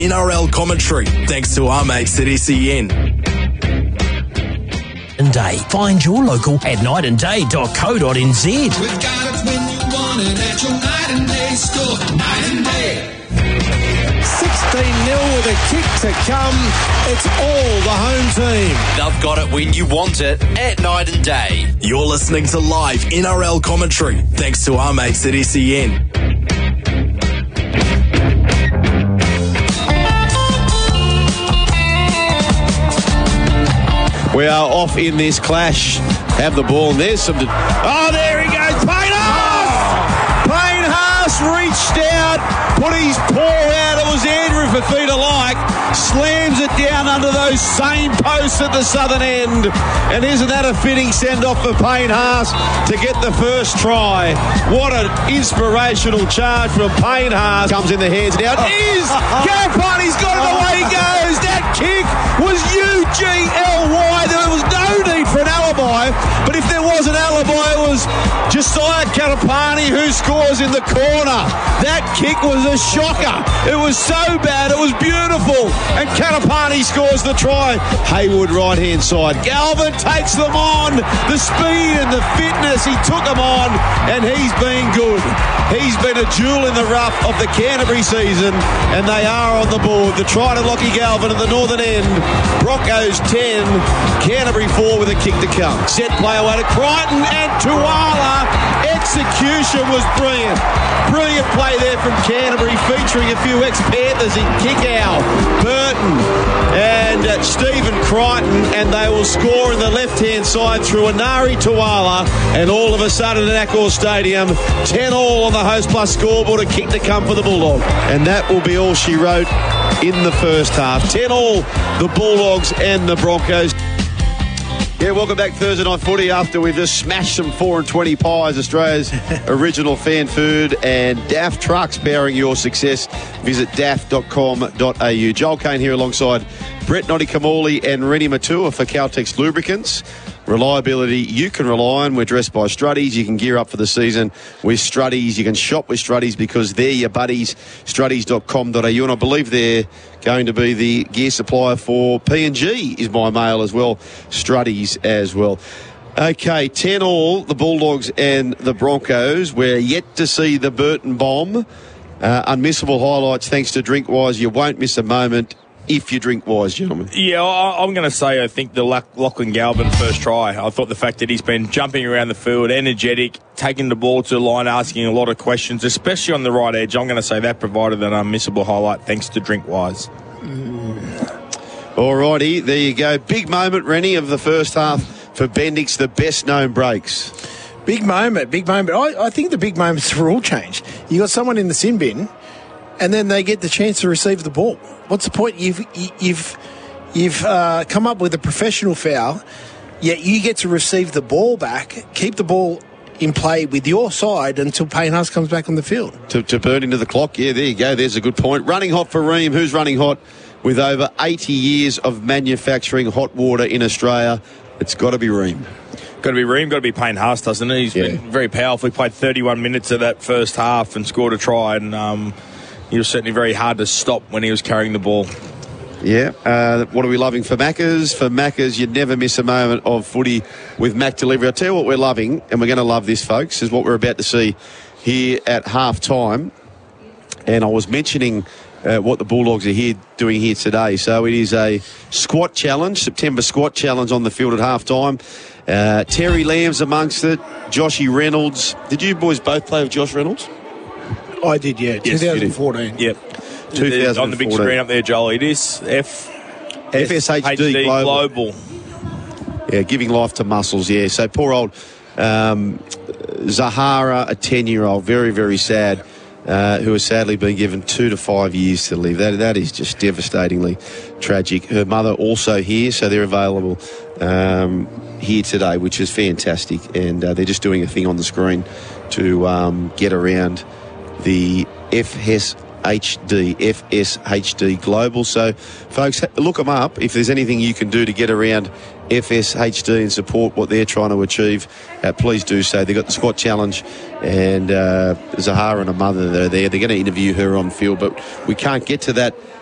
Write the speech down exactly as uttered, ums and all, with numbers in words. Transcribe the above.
N R L commentary, thanks to our mates at S E N. And day. Find your local at night and day dot co dot n z. We've got it when you want it at your night and day store. Night and day. sixteen nil with a kick to come. It's all the home team. They've got it when you want it at night and day. You're listening to live N R L commentary, thanks to our mates at S E N. We are off in this clash. Have the ball, and there's some... Oh, there he goes. Payne Haas! Payne Haas reached out, put his paw out. It was Andrew Fifita like. Slams it down under those same posts at the southern end. And isn't that a fitting send-off for Payne Haas to get the first try? What an inspirational charge from Payne Haas. Comes in the hands now. It is! Garapani's got it, away he goes. That kick was U G L Y. There was no need for an alibi, but if there was an alibi, it was Josiah Karapani who scores in the corner. That kick was a shocker. It was so bad, it was beautiful, and Karapani scores the try. Haywood right-hand side. Galvin takes them on. The speed and the fitness, he took them on, and he's been good. He's been a jewel in the rough of the Canterbury season, and they are on the board. The try to Lockie Galvin at the northern end. Broncos ten, Canterbury four with a kick to come. Set play away to Crichton and Tuala. Execution was brilliant. Brilliant play there from Canterbury, featuring a few ex-Panthers in Kickow, Burton and uh, Stephen Crichton, and they will score in the left-hand side through Anari Tuala, and all of a sudden at Accor Stadium, ten all on the Host Plus scoreboard, a kick to come for the Bulldog. And that will be all she wrote in the first half. ten all, the Bulldogs and the Broncos. Yeah, welcome back Thursday Night Footy after we've just smashed some four and twenty pies, Australia's original fan food, and D A F Trucks powering your success. Visit d a f dot com dot a u. Joel Kane here alongside Brett Noddy Kamali and Rennie Matua for Caltex Lubricants. Reliability you can rely on. We're dressed by Struddies. You can gear up for the season with Struddies. You can shop with Struddies because they're your buddies. Struddies dot com dot a u. And I believe they're going to be the gear supplier for P and G is my mail as well. Struddies as well. Okay, ten all, the Bulldogs and the Broncos. We're yet to see the Burton bomb. Uh, unmissable highlights thanks to Drinkwise. You won't miss a moment if you drink wise, gentlemen. Yeah, I'm going to say I think the Lachlan Galvin first try. I thought the fact that he's been jumping around the field, energetic, taking the ball to the line, asking a lot of questions, especially on the right edge. I'm going to say that provided an unmissable highlight thanks to Drinkwise. Mm. All righty, there you go. Big moment, Rennie, of the first half for Bendix, the best known breaks. Big moment, big moment. I, I think the big moment's the rule change. You got someone in the sin bin, and then they get the chance to receive the ball. What's the point? You've you've you've uh, come up with a professional foul, yet you get to receive the ball back, keep the ball in play with your side until Payne Haas comes back on the field. To, to burn into the clock, yeah, there you go. There's a good point. Running hot for Ream. Who's running hot with over eighty years of manufacturing hot water in Australia? It's got to be Ream. Got to be Ream, got to be Payne Haas, doesn't he? He's yeah. been very powerful. He played thirty-one minutes of that first half and scored a try, and um, he was certainly very hard to stop when he was carrying the ball. Yeah. Uh, what are we loving for Maccas? For Maccas, you'd never miss a moment of footy with Mac Delivery. I'll tell you what we're loving, and we're going to love this, folks, is what we're about to see here at half-time. And I was mentioning uh, what the Bulldogs are here doing here today. So it is a squat challenge, September squat challenge on the field at half-time. Uh, Terry Lamb's amongst it, Joshy Reynolds. Did you boys both play with Josh Reynolds? I did, yeah. Yes, twenty fourteen. Yep. twenty fourteen. On the big screen up there, Joel. It is F. F S H D Global. Global. Yeah, giving life to muscles, yeah. So poor old um, Zahara, a ten-year-old, very, very sad, uh, who has sadly been given two to five years to live. That That is just devastatingly tragic. Her mother also here, so they're available um, here today, which is fantastic. And uh, they're just doing a thing on the screen to um, get around the F S H D, F S H D Global. So, folks, look them up. If there's anything you can do to get around F S H D and support what they're trying to achieve, uh, please do so. They've got the squat challenge, and uh, Zahara and her mother, they're there. They're going to interview her on field, but we can't get to that